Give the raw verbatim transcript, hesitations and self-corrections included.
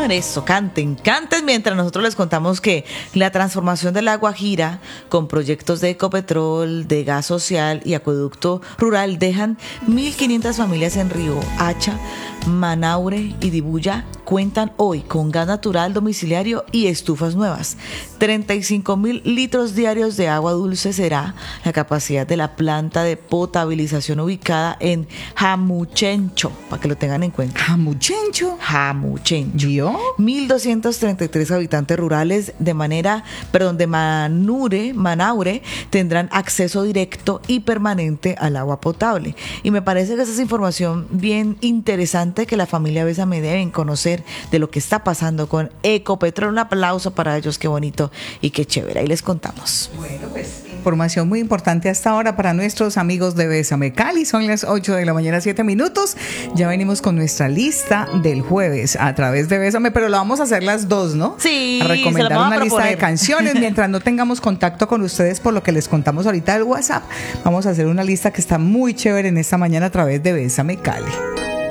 señor, eso, canten, canten mientras nosotros les contamos que la transformación del agua Guajira con proyectos de Ecopetrol, de gas social y acueducto rural dejan mil quinientas familias en Río Hacha, Manaure y Dibuya cuentan hoy con gas natural domiciliario y estufas nuevas. treinta y cinco mil litros diarios de agua dulce será la capacidad de la planta de potabilización ubicada en Jamuchencho, para que lo tengan en cuenta. ¿Jamuchencho? Jamuchencho. ¿Yo? mil doscientos treinta y tres habitantes rurales de manera, perdón, de Manure, Manaure tendrán acceso directo y permanente al agua potable. Y me parece que esa es información bien interesante que la familia Bésame deben conocer de lo que está pasando con Ecopetrol. Un aplauso para ellos, qué bonito y qué chévere. Ahí les contamos. Bueno, pues información muy importante hasta ahora para nuestros amigos de Bésame Cali. Son las ocho de la mañana, siete minutos. Ya venimos con nuestra lista del jueves a través de Bésame, pero lo vamos a hacer las dos, ¿no? Sí, a recomendar se lo vamos una a lista de canciones mientras no tengamos contacto con ustedes por lo que les contamos ahorita del WhatsApp. Vamos a hacer una lista que está muy chévere en esta mañana a través de Bésame Cali.